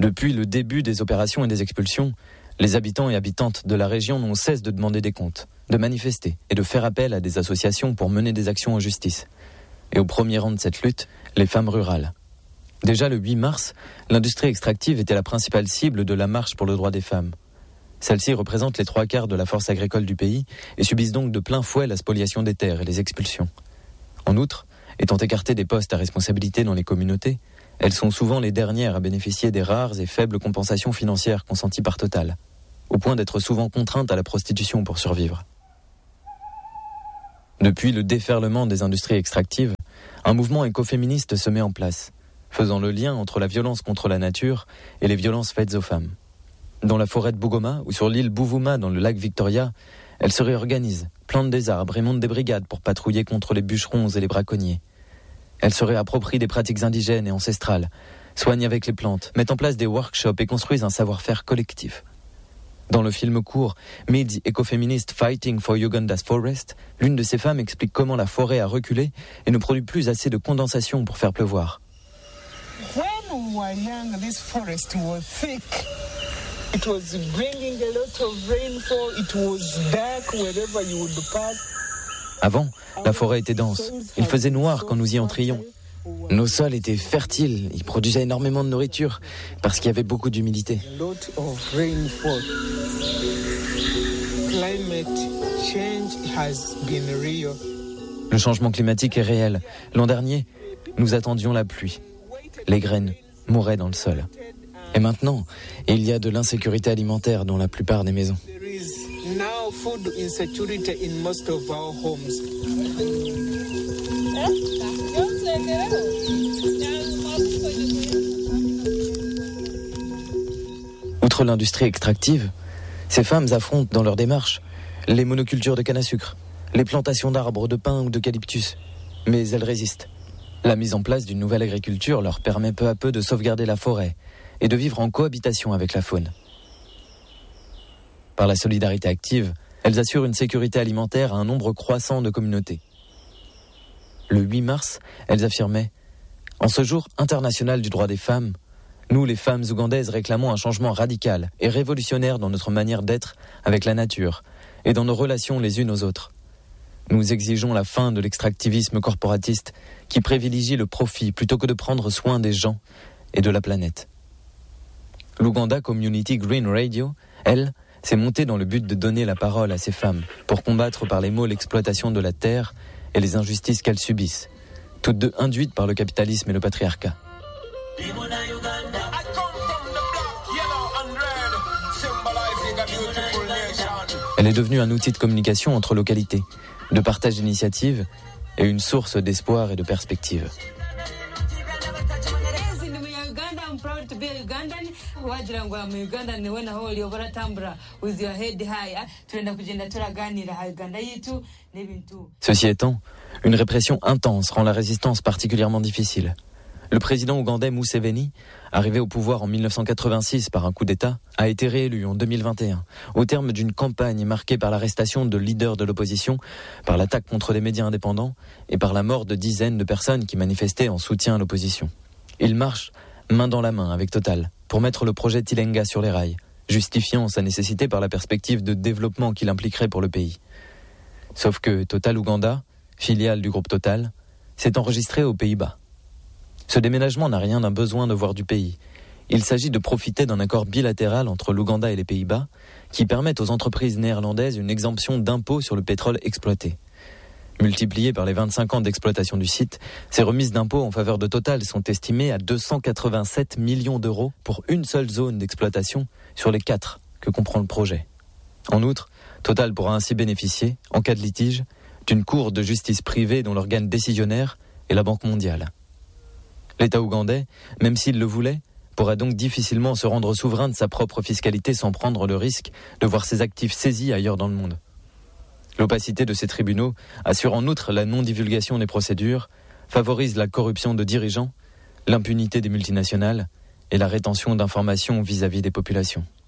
Depuis le début des opérations et des expulsions, les habitants et habitantes de la région n'ont cesse de demander des comptes, de manifester et de faire appel à des associations pour mener des actions en justice. Et au premier rang de cette lutte, les femmes rurales. Déjà le 8 mars, l'industrie extractive était la principale cible de la marche pour le droit des femmes. Celles-ci représentent les 3/4 de la force agricole du pays et subissent donc de plein fouet la spoliation des terres et les expulsions. En outre, étant écartées des postes à responsabilité dans les communautés, elles sont souvent les dernières à bénéficier des rares et faibles compensations financières consenties par Total, au point d'être souvent contraintes à la prostitution pour survivre. Depuis le déferlement des industries extractives, un mouvement écoféministe se met en place, faisant le lien entre la violence contre la nature et les violences faites aux femmes. Dans la forêt de Bugoma ou sur l'île Buvuma dans le lac Victoria, elles se réorganisent, plantent des arbres et montent des brigades pour patrouiller contre les bûcherons et les braconniers. Elles se réapproprient des pratiques indigènes et ancestrales, soignent avec les plantes, mettent en place des workshops et construisent un savoir-faire collectif. Dans le film court « Meet the Ecofeminist Fighting for Uganda's Forest », l'une de ces femmes explique comment la forêt a reculé et ne produit plus assez de condensation pour faire pleuvoir. When we were young, this forest was thick. It was bringing a lot of rainfall. It was dark wherever you would pass. Avant, la forêt était dense. Il faisait noir quand nous y entrions. Nos sols étaient fertiles. Ils produisaient énormément de nourriture parce qu'il y avait beaucoup d'humidité. A lot of rainfall. Climate change has been real. Le changement climatique est réel. L'an dernier, nous attendions la pluie. Les graines mouraient dans le sol. Et maintenant, il y a de l'insécurité alimentaire dans la plupart des maisons. There is now food insecurity in most of our homes. Outre l'industrie extractive, ces femmes affrontent dans leur démarche les monocultures de canne à sucre, les plantations d'arbres, de pin ou d'eucalyptus. Mais elles résistent. La mise en place d'une nouvelle agriculture leur permet peu à peu de sauvegarder la forêt et de vivre en cohabitation avec la faune. Par la solidarité active, elles assurent une sécurité alimentaire à un nombre croissant de communautés. Le 8 mars, elles affirmaient « En ce jour international du droit des femmes, nous, les femmes ougandaises, réclamons un changement radical et révolutionnaire dans notre manière d'être avec la nature et dans nos relations les unes aux autres. Nous exigeons la fin de l'extractivisme corporatiste qui privilégie le profit plutôt que de prendre soin des gens et de la planète. » L'Uganda Community Green Radio, elle, s'est montée dans le but de donner la parole à ces femmes pour combattre par les mots l'exploitation de la terre et les injustices qu'elles subissent, toutes deux induites par le capitalisme et le patriarcat. Elle est devenue un outil de communication entre localités, de partage d'initiatives et une source d'espoir et de perspective. Ceci étant, une répression intense rend la résistance particulièrement difficile. Le président ougandais Museveni, arrivé au pouvoir en 1986 par un coup d'État, a été réélu en 2021, au terme d'une campagne marquée par l'arrestation de leaders de l'opposition, par l'attaque contre des médias indépendants et par la mort de dizaines de personnes qui manifestaient en soutien à l'opposition. Il marche main dans la main avec Total pour mettre le projet Tilenga sur les rails, justifiant sa nécessité par la perspective de développement qu'il impliquerait pour le pays. Sauf que Total Ouganda, filiale du groupe Total, s'est enregistré aux Pays-Bas. Ce déménagement n'a rien d'un besoin de voir du pays. Il s'agit de profiter d'un accord bilatéral entre l'Ouganda et les Pays-Bas qui permet aux entreprises néerlandaises une exemption d'impôt sur le pétrole exploité. Multipliées par les 25 ans d'exploitation du site, ces remises d'impôts en faveur de Total sont estimées à 287 millions d'euros pour une seule zone d'exploitation sur les 4 que comprend le projet. En outre, Total pourra ainsi bénéficier, en cas de litige, d'une cour de justice privée dont l'organe décisionnaire est la Banque mondiale. L'État ougandais, même s'il le voulait, pourra donc difficilement se rendre souverain de sa propre fiscalité sans prendre le risque de voir ses actifs saisis ailleurs dans le monde. L'opacité de ces tribunaux assure en outre la non-divulgation des procédures, favorise la corruption de dirigeants, l'impunité des multinationales et la rétention d'informations vis-à-vis des populations.